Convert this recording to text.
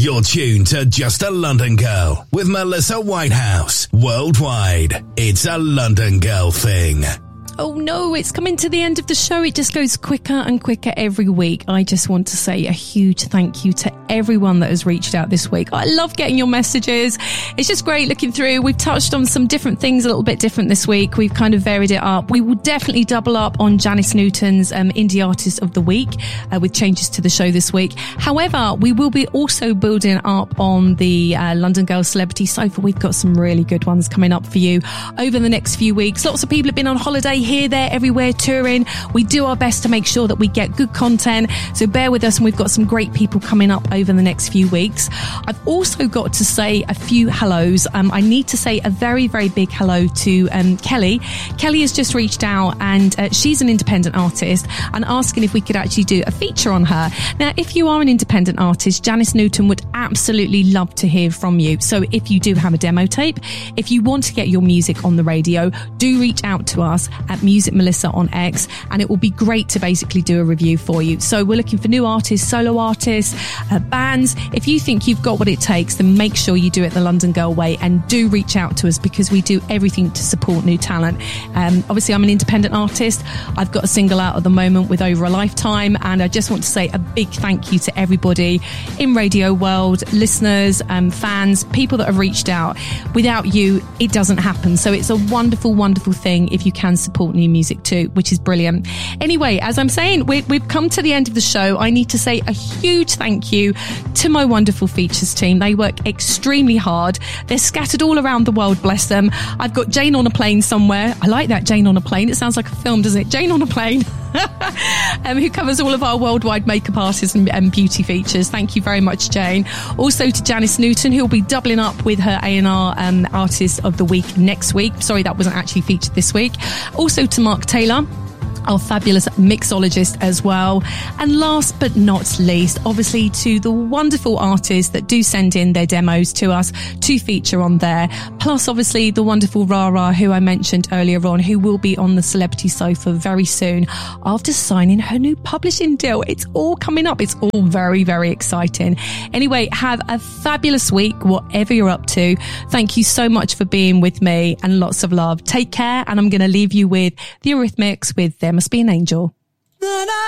You're tuned to Just a London Girl with Melissa Whitehouse. Worldwide, it's a London Girl thing. Oh no, it's coming to the end of the show. It just goes quicker and quicker every week. I just want to say a huge thank you to everyone that has reached out this week. I love getting your messages. It's just great looking through. We've touched on some different things a little bit different this week. We've kind of varied it up. We will definitely double up on Janice Newton's Indie Artist of the Week with changes to the show this week. However, we will be also building up on the London Girl Celebrity Sofa. We've got some really good ones coming up for you over the next few weeks. Lots of people have been on holiday here, there, everywhere, touring. We do our best to make sure that we get good content, so bear with us, and we've got some great people coming up over the next few weeks. I've also got to say a few hellos. I need to say a very, very big hello to Kelly. Kelly has just reached out, and she's an independent artist, and asking if we could actually do a feature on her. Now, if you are an independent artist, Janice Newton would absolutely love to hear from you. So if you do have a demo tape, if you want to get your music on the radio, do reach out to us at Music Melissa on X, and it will be great to basically do a review for you. So we're looking for new artists, solo artists, bands. If you think you've got what it takes, then make sure you do it the London Girl way, and do reach out to us, because we do everything to support new talent. Obviously, I'm an independent artist. I've got a single out at the moment with Over a Lifetime, and I just want to say a big thank you to everybody in radio world, listeners, fans, people that have reached out. Without you, it doesn't happen. So it's a wonderful, wonderful thing if you can support new music too, which is brilliant. Anyway, as I'm saying, we've come to the end of the show. I need to say a huge thank you to my wonderful features team. They work extremely hard. They're scattered all around the world, bless them. I've got Jane on a plane somewhere. I like that, Jane on a plane. It sounds like a film, doesn't it? Jane on a plane. Who covers all of our worldwide makeup artists and beauty features. Thank you very much, Jane. Also to Janice Newton, who will be doubling up with her A&R Artist of the Week next week. Sorry, that wasn't actually featured this week. Also to Mark Taylor, our fabulous mixologist as well. And last but not least, obviously to the wonderful artists that do send in their demos to us to feature on there. Plus obviously the wonderful Rara, who I mentioned earlier on, who will be on the Celebrity Sofa very soon after signing her new publishing deal. It's all coming up. It's all very, very exciting. Anyway, have a fabulous week, whatever you're up to. Thank you so much for being with me, and lots of love. Take care, and I'm going to leave you with the Eurythmics with There Must Be an Angel.